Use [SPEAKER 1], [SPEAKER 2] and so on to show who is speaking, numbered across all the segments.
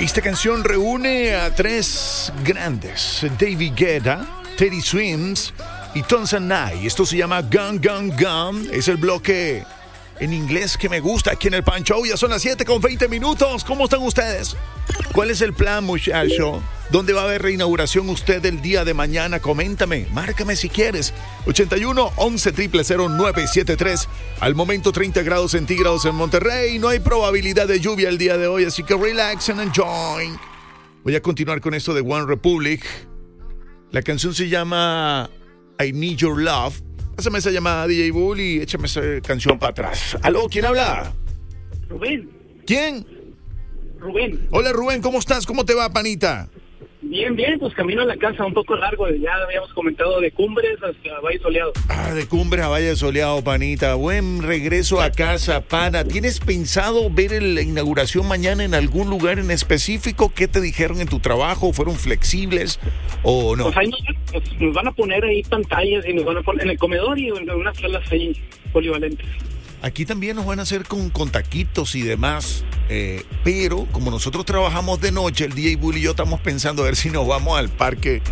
[SPEAKER 1] Esta canción reúne a tres grandes: David Guetta, Teddy Swims y Tonsanay. Esto se llama Gun Gun Gun. Es el bloque en inglés que me gusta aquí en el Pan Show. Ya son las 7:20. ¿Cómo están ustedes? ¿Cuál es el plan, muchacho? ¿Dónde va a haber reinauguración usted el día de mañana? Coméntame, márcame si quieres. 81 11 000 973. Al momento 30 grados centígrados en Monterrey. No hay probabilidad de lluvia el día de hoy, así que relax and enjoy. Voy a continuar con esto de One Republic. La canción se llama I Need Your Love. Pásame esa llamada, DJ Bull, y échame esa canción para atrás. ¿Aló? ¿Quién habla?
[SPEAKER 2] Rubén.
[SPEAKER 1] ¿Quién?
[SPEAKER 2] Rubén.
[SPEAKER 1] Hola, Rubén, ¿cómo estás? ¿Cómo te va, panita?
[SPEAKER 2] Bien, pues camino a la casa un poco largo. Ya habíamos comentado de Cumbres hasta Valle Soleado.
[SPEAKER 1] De Cumbres a Valle Soleado, panita. Buen regreso a casa, pana. ¿Tienes pensado ver la inauguración mañana en algún lugar en específico? ¿Qué te dijeron en tu trabajo? ¿Fueron flexibles o no?
[SPEAKER 2] Pues ahí nos van a poner ahí pantallas y nos van a poner en el comedor y en unas salas ahí polivalentes.
[SPEAKER 1] Aquí también nos van a hacer con taquitos y demás, pero como nosotros trabajamos de noche, el DJ Bull y yo estamos pensando a ver si nos vamos al parque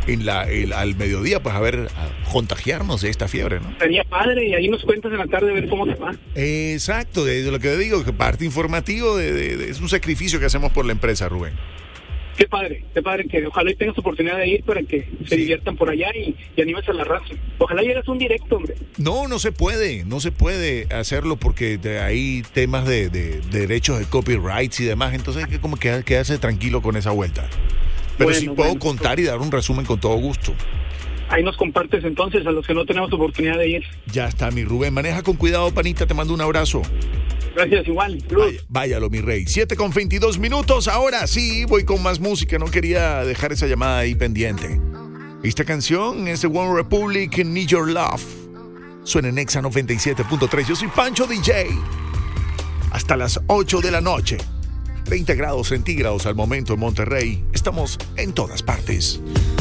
[SPEAKER 1] al mediodía, pues a contagiarnos de esta fiebre, ¿no?
[SPEAKER 2] Sería padre, y ahí nos cuentas en la tarde a ver cómo te va.
[SPEAKER 1] Exacto, de lo que digo, que parte informativo es un sacrificio que hacemos por la empresa, Rubén.
[SPEAKER 2] Qué padre, que ojalá tengas oportunidad de ir para que se diviertan por allá y animes a la raza. Ojalá llegues a un directo, hombre.
[SPEAKER 1] No se puede hacerlo porque hay temas de derechos de copyrights y demás, entonces hay que como quedarse tranquilo con esa vuelta. Pero sí puedo contar y dar un resumen con todo gusto.
[SPEAKER 2] Ahí nos compartes entonces a los que no tenemos oportunidad de ir.
[SPEAKER 1] Ya está, mi Rubén. Maneja con cuidado, panita, te mando un abrazo.
[SPEAKER 2] Gracias, igual.
[SPEAKER 1] Váyalo, mi rey. 7:22. Ahora sí, voy con más música. No quería dejar esa llamada ahí pendiente. Esta canción es de One Republic, Need Your Love. Suena en Exa 97.3. Yo soy Pancho DJ. Hasta las 8 de la noche. 30 grados centígrados al momento en Monterrey. Estamos en todas partes.